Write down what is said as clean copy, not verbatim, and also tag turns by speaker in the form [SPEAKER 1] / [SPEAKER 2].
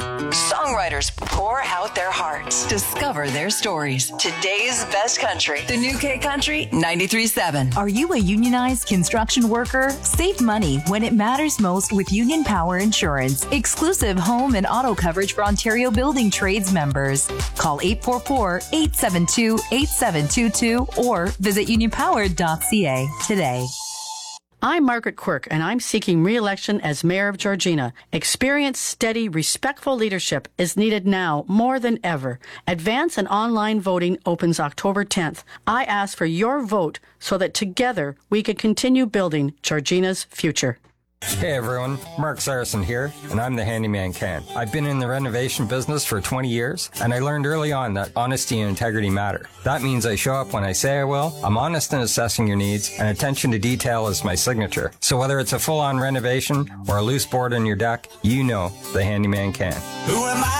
[SPEAKER 1] Songwriters pour out their hearts. Discover their stories. Today's best country. The New K Country 93.7.
[SPEAKER 2] Are you a unionized construction worker? Save money when it matters most with Union Power Insurance. Exclusive home and auto coverage for Ontario Building Trades members. Call 844-872-8722 or visit unionpower.ca today.
[SPEAKER 3] I'm Margaret Quirk, and I'm seeking re-election as Mayor of Georgina. Experienced, steady, respectful leadership is needed now more than ever. Advance and online voting opens October 10th. I ask for your vote so that together we can continue building Georgina's future.
[SPEAKER 4] Hey everyone, Mark Saracen here, and I'm the Handyman Can. I've been in the renovation business for 20 years, and I learned early on that honesty and integrity matter. That means I show up when I say I will, I'm honest in assessing your needs, and attention to detail is my signature. So whether it's a full-on renovation or a loose board on your deck, you know the Handyman Can. Who am I?